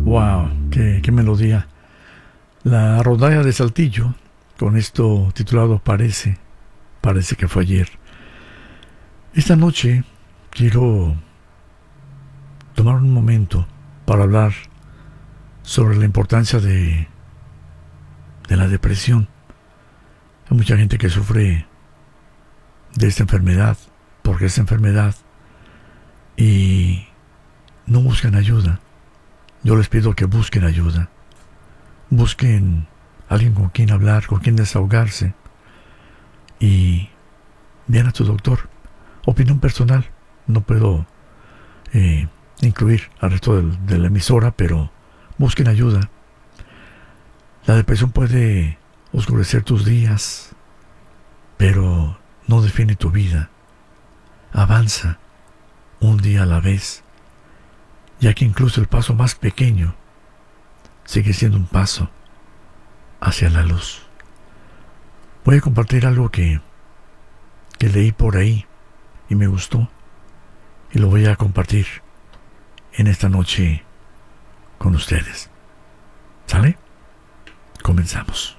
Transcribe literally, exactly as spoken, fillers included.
Wow, qué, qué melodía. La rondalla de Saltillo, con esto titulado Parece, parece que fue ayer. Esta noche quiero tomar un momento para hablar sobre la importancia de, de la depresión. Hay mucha gente que sufre de esta enfermedad, porque es enfermedad, y no buscan ayuda. Yo les pido que busquen ayuda. Busquen alguien con quien hablar, con quien desahogarse. Y vean a tu doctor. Opinión personal. No puedo eh, incluir al resto del, de la emisora, pero busquen ayuda. La depresión puede oscurecer tus días, pero no define tu vida. Avanza un día a la vez, ya que incluso el paso más pequeño sigue siendo un paso hacia la luz. Voy a compartir algo que, que leí por ahí y me gustó, y lo voy a compartir en esta noche con ustedes. ¿Sale? Comenzamos.